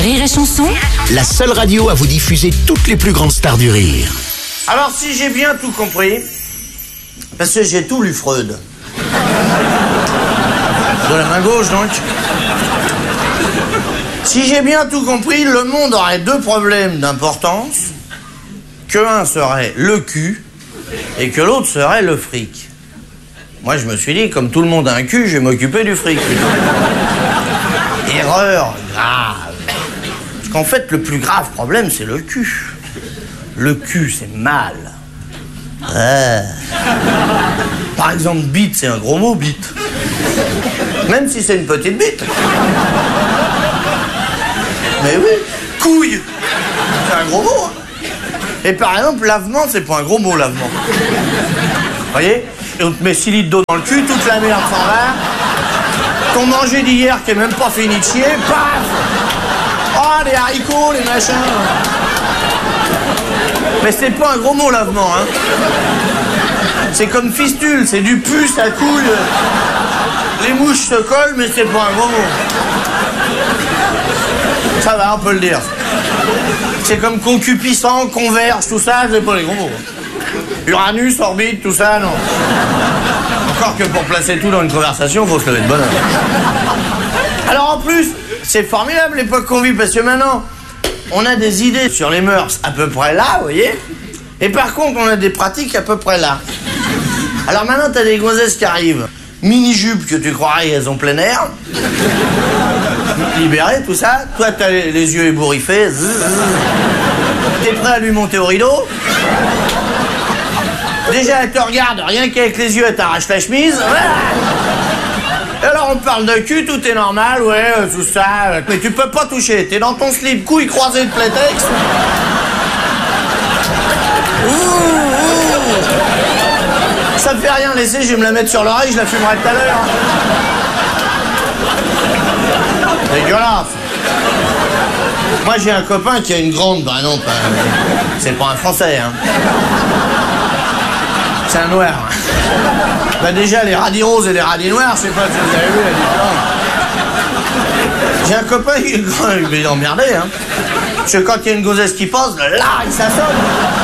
Rire et Chanson, La seule radio à vous diffuser toutes les plus grandes stars du rire. Alors, si j'ai bien tout compris, parce que j'ai tout lu Freud. De la main gauche, donc. Si j'ai bien tout compris, le monde aurait deux problèmes d'importance. Que un serait le cul et que l'autre serait le fric. Moi, je me suis dit, comme tout le monde a un cul, je vais m'occuper du fric. Erreur grave. Parce qu'en fait, le plus grave problème, c'est le cul. Le cul, c'est mal. Par exemple, bite, c'est un gros mot, bite. Même si c'est une petite bite. Mais oui, couille, c'est un gros mot. Hein. Et par exemple, lavement, c'est pas un gros mot, lavement. Vous voyez? Et on te met 6 litres d'eau dans le cul, toute la merde s'en va. Ton manger d'hier qui est même pas fini de chier, paf! Oh, les haricots, les machins. Mais c'est pas un gros mot, lavement, hein. C'est comme fistule, c'est du pus, ça couille. Les mouches se collent, mais c'est pas un gros mot. Ça va, on peut le dire. C'est comme concupiscent, converge, tout ça, c'est pas les gros mots. Uranus, orbite, tout ça, non. Encore que pour placer tout dans une conversation, faut se lever de bonne heure. Alors en plus, c'est formidable l'époque qu'on vit, parce que maintenant, on a des idées sur les mœurs à peu près là, vous voyez. Et par contre, on a des pratiques à peu près là. Alors maintenant, t'as des gonzesses qui arrivent. Mini-jupes que tu croirais elles ont plein air. Libérées, tout ça. Toi, t'as les yeux ébouriffés. T'es prêt à lui monter au rideau. Déjà, elle te regarde, rien qu'avec les yeux, elle t'arrache la chemise. Et alors, on parle de cul, tout est normal, ouais, tout ça. Mais tu peux pas toucher. T'es dans ton slip, couille croisée de plétex. Ça me fait rien, laisser, je vais me la mettre sur l'oreille, je la fumerai tout à l'heure. Dégueulasse. Moi, j'ai un copain qui a une grande... Bah non, c'est pas un Français, hein. C'est un noir. Bah déjà, les radis roses et les radis noirs, je sais pas si vous avez vu la différence. J'ai un copain qui est grand, il est emmerdé, hein. Parce que quand il y a une gonzesse qui passe, là, il s'assomme.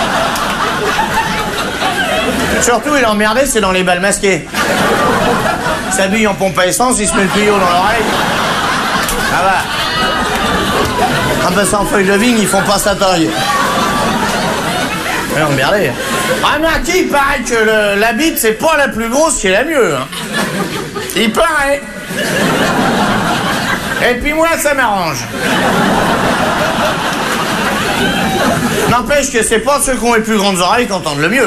Surtout, il est emmerdé, c'est dans les balles masquées. Il s'habille en pompe à essence, il se met le tuyau dans l'oreille. Ça va. Ah ben ça, en feuille de vigne, ils font pas sa taille. Il est emmerdé. Ah mais qui il paraît que la bite, c'est pas la plus grosse qui est la mieux. Hein. Il paraît. Et puis moi, ça m'arrange. N'empêche que c'est pas ceux qui ont les plus grandes oreilles qui entendent le mieux.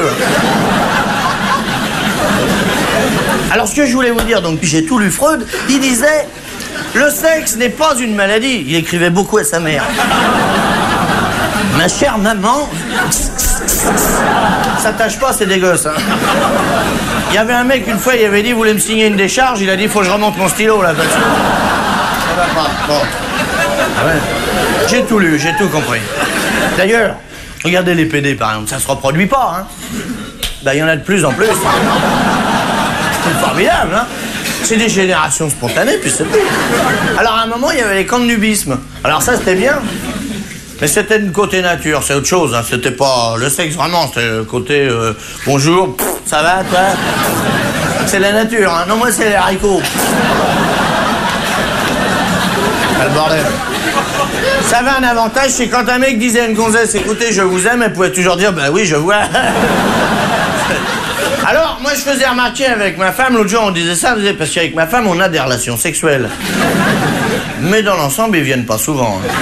Alors ce que je voulais vous dire, donc j'ai tout lu Freud, il disait le sexe n'est pas une maladie. Il écrivait beaucoup à sa mère. Ma chère maman, ça tâche pas, c'est des gosses. Hein. Il y avait un mec une fois, il avait dit, vous voulez me signer une décharge, il a dit, faut que je remonte mon stylo là. Parce que... Ça va pas. Bon. Ouais. J'ai tout lu, j'ai tout compris. D'ailleurs, regardez les PD par exemple, ça se reproduit pas. Hein. Ben, il y en a de plus en plus. C'est formidable, hein. C'est des générations spontanées, puis c'est tout. Alors à un moment, il y avait les camps de nudisme. Alors ça, c'était bien. Mais c'était du côté nature, c'est autre chose. Hein. C'était pas le sexe, vraiment. C'était le côté bonjour, ça va, toi? C'est la nature, hein. Non, moi, c'est les haricots. Ah, le bordel. Ça avait un avantage, c'est quand un mec disait à une gonzesse, écoutez, je vous aime, elle pouvait toujours dire, bah oui, je vois. Alors, moi, je faisais remarquer avec ma femme, l'autre jour, on disait ça, parce qu'avec ma femme, on a des relations sexuelles. Mais dans l'ensemble, ils viennent pas souvent. Hein.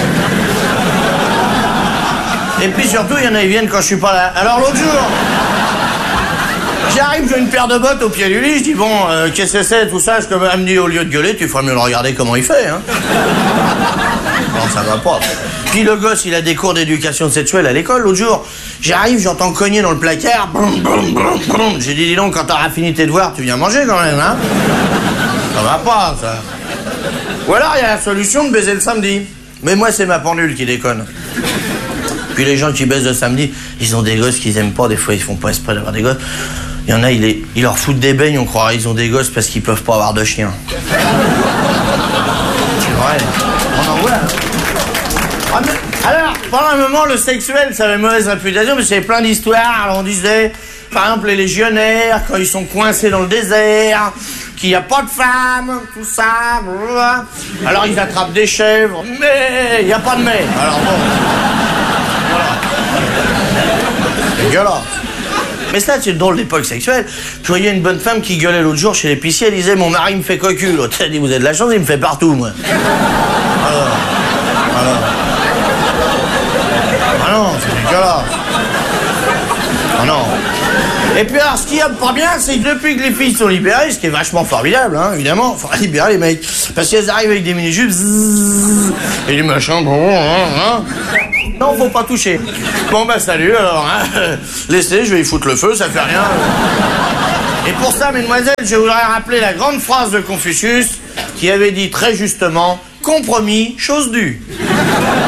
Et puis surtout, il y en a, ils viennent quand je suis pas là. Alors l'autre jour, j'arrive, j'ai une paire de bottes au pied du lit, je dis, bon, qu'est-ce que c'est, tout ça? Elle me dit, au lieu de gueuler, tu ferais mieux le regarder comment il fait, hein. Non, ça va pas. Puis le gosse, il a des cours d'éducation sexuelle à l'école. L'autre jour, j'arrive, j'entends cogner dans le placard. Brum, brum, brum, brum. J'ai dit, dis donc, quand t'auras fini tes devoirs, tu viens manger quand même, hein. Ça va pas, ça. Ou alors, il y a la solution de baiser le samedi. Mais moi, c'est ma pendule qui déconne. Puis les gens qui baissent le samedi, ils ont des gosses qu'ils aiment pas, des fois ils font pas exprès d'avoir des gosses. Il y en a, ils leur foutent des beignes, on croirait ils ont des gosses parce qu'ils peuvent pas avoir de chien. C'est vrai, on en voit. Hein. Ah, alors, pendant un moment, le sexuel, ça avait mauvaise réputation, parce qu'il y avait plein d'histoires. Alors, on disait, par exemple, les légionnaires, quand ils sont coincés dans le désert, qu'il n'y a pas de femmes, tout ça, blablabla. Alors ils attrapent des chèvres, mais il n'y a pas de mais. Alors bon, voilà. Dégueulasse. Mais ça, c'est une drôle d'époque sexuelle. Je voyais une bonne femme qui gueulait l'autre jour chez l'épicier, elle disait, mon mari me fait cocu. L'autre, elle dit, vous avez de la chance, il me fait partout, moi. Alors. Ah non, c'est dégueulasse. Ah non. Et puis alors, ce qui est pas bien, c'est que depuis que les filles sont libérées, ce qui est vachement formidable, hein, évidemment, faut libérer les mecs. Parce qu'elles arrivent avec des mini-jupes, et des machins, non, faut pas toucher. Bon bah salut alors, hein. Laissez, je vais y foutre le feu, ça fait rien. Et pour ça, mesdemoiselles, je voudrais rappeler la grande phrase de Confucius, qui avait dit très justement, compromis, chose due.